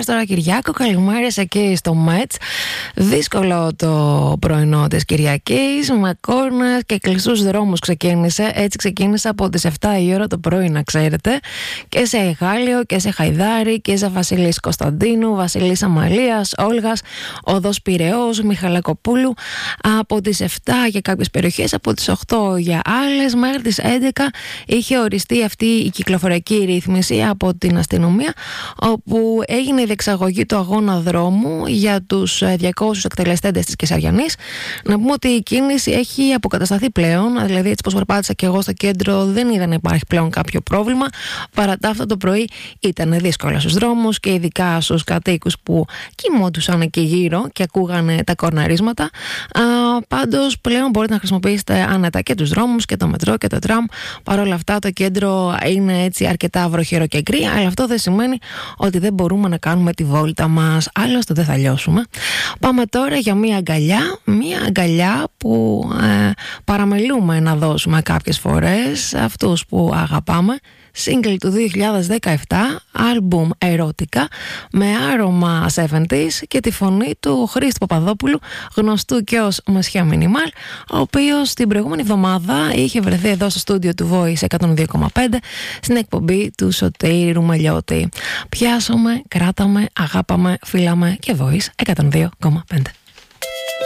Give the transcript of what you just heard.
τώρα, Κυριάκο. Καλημέρα εκεί στο Μέτς. Δύσκολο το πρωινό της Κυριακής, με κόρνες και κλειστούς δρόμους ξεκίνησε. Έτσι ξεκίνησε από τις 7 η ώρα το πρωί, να ξέρετε. Και σε Εγάλειο και σε Χαϊδάρι και σε Βασιλής Κωνσταντίνου, Βασιλής Αμαλίας, Όλγας, Οδός Πειραιώς, Μιχαλακοπούλου. Από τις 7 για κάποιες περιοχές, από τις 8 για άλλες. Μέχρι τις 11 είχε οριστεί αυτή η κυκλοφοριακή ρύθμιση από την αστυνομία, όπου έγινε η διεξαγωγή του αγώνα δρόμου για τους 200 εκτελεστέντες της Κεσαριανής. Να πούμε ότι η κίνηση έχει αποκατασταθεί πλέον, δηλαδή έτσι πως περπάτησα και εγώ στο κέντρο δεν είδα να υπάρχει πλέον κάποιο πρόβλημα. Παρά τα αυτά το πρωί ήταν δύσκολα στους δρόμους και ειδικά στους κατοίκους που κοιμόντουσαν εκεί γύρω και ακούγανε τα κορναρίσματα. Πάντως πλέον μπορείτε να χρησιμοποιήσετε άνετα και τους δρόμους και το μετρό και το τραμ. Παρ' όλα αυτά το κέντρο είναι έτσι αρκετά βροχερό και γκρι, αλλά αυτό δεν σημαίνει ότι δεν μπορούμε να κάνουμε τη βόλτα μας, άλλωστε δεν θα λιώσουμε. Πάμε τώρα για μια αγκαλιά που παραμελούμε να δώσουμε κάποιες φορές αυτούς που αγαπάμε. Single του 2017, άλμπουμ ερώτικα με άρωμα 70's και τη φωνή του Χρήστη Παπαδόπουλου, γνωστού και ως Μεσχέα Μινιμάλ, ο οποίος την προηγούμενη εβδομάδα είχε βρεθεί εδώ στο στούντιο του Voice 102,5 στην εκπομπή του Σωτήρη Ρουμελιώτη. Πιάσαμε, κράταμε, αγάπαμε, φίλαμε και Voice 102,5.